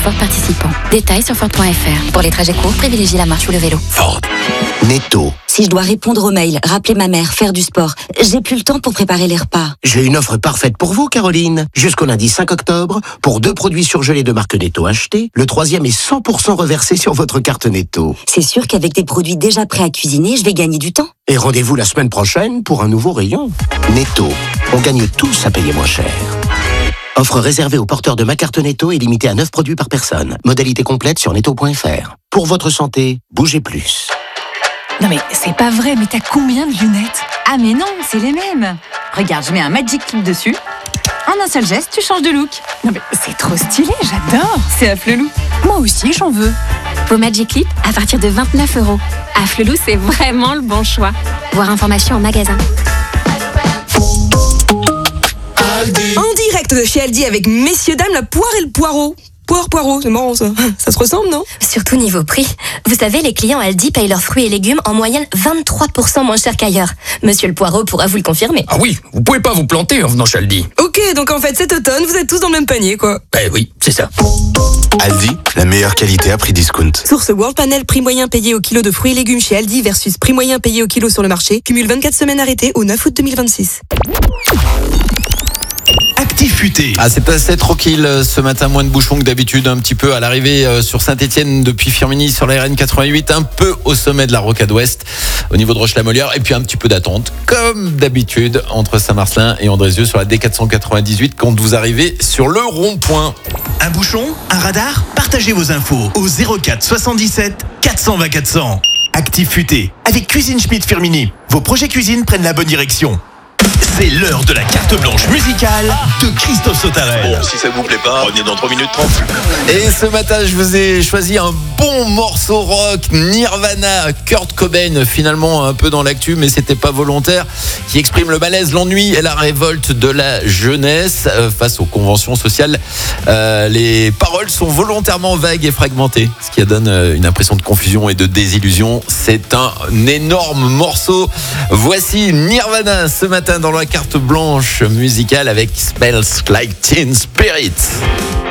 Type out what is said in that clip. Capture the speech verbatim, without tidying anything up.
Ford participants. Détails sur Ford point F R. Pour les trajets courts, privilégiez la marche ou le vélo. Ford. Netto. Si je dois répondre aux mails, rappeler ma mère, faire du sport, j'ai plus le temps pour préparer les repas. J'ai une offre parfaite pour vous, Caroline. Jusqu'au lundi cinq octobre, pour deux produits surgelés de marque Netto achetés, le troisième est cent pour cent reversé sur votre carte Netto. C'est sûr qu'avec des produits déjà prêts à cuisiner, je vais gagner du temps. Et rendez-vous la semaine prochaine pour un nouveau rayon. Netto. On gagne tous à payer moins cher. Offre réservée aux porteurs de ma carte Netto et limitée à neuf produits par personne. Modalité complète sur netto point F R. Pour votre santé, bougez plus. Non mais c'est pas vrai, mais t'as combien de lunettes? Ah mais non, c'est les mêmes. Regarde, je mets un Magic Clip dessus. En un seul geste, tu changes de look. Non mais c'est trop stylé, j'adore. C'est Afflelou. Moi aussi, j'en veux. Vos Magic Clip à partir de vingt-neuf euros. Afflelou, c'est vraiment le bon choix. Voir information en magasin. En direct de chez Aldi avec messieurs dames, la poire et le poireau. Poire, poireau, c'est marrant ça. Ça se ressemble, non? Surtout niveau prix. Vous savez, les clients Aldi payent leurs fruits et légumes en moyenne vingt-trois pour cent moins cher qu'ailleurs. Monsieur le Poireau pourra vous le confirmer. Ah oui, vous pouvez pas vous planter en venant chez Aldi. Ok, donc en fait cet automne, vous êtes tous dans le même panier, quoi. Eh oui, c'est ça. Aldi, la meilleure qualité à prix discount. Source World Panel, prix moyen payé au kilo de fruits et légumes chez Aldi versus prix moyen payé au kilo sur le marché. Cumule vingt-quatre semaines arrêtées au neuf août deux mille vingt-six. Actif Futé. Ah, c'est assez tranquille ce matin, moins de bouchons que d'habitude, un petit peu à l'arrivée sur Saint-Etienne depuis Firminy sur la R N quatre-vingt-huit, un peu au sommet de la Rocade Ouest au niveau de Roche-la-Molière, et puis un petit peu d'attente comme d'habitude entre Saint-Marcelin et Andrézieux sur la D quatre cent quatre-vingt-dix-huit quand vous arrivez sur le rond-point. Un bouchon, un radar, partagez vos infos au zéro quatre soixante-dix-sept quatre cent vingt quatre cents. Actif Futé avec Cuisine Schmidt Firminy. Vos projets cuisine prennent la bonne direction. C'est l'heure de la carte blanche musicale de Christophe Sautarel. Bon, si ça vous plaît pas, revenez dans trois minutes trente. Et ce matin, je vous ai choisi un bon morceau rock, Nirvana, Kurt Cobain, finalement un peu dans l'actu, mais c'était pas volontaire, qui exprime le malaise, l'ennui et la révolte de la jeunesse face aux conventions sociales. Euh, les paroles sont volontairement vagues et fragmentées, ce qui donne une impression de confusion et de désillusion. C'est un énorme morceau. Voici Nirvana ce matin dans la carte blanche musicale avec Smells Like Teen Spirit.